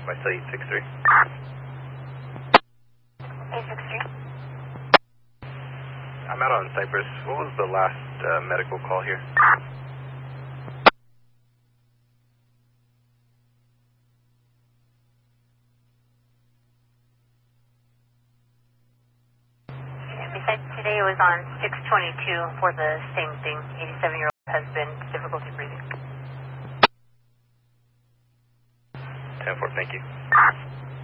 my cell 863. 863. I'm out on Cypress. What was the last medical call here? Besides today, it was on 622 for the same thing. 87-year-old has been difficulty breathing. 10-4, thank you.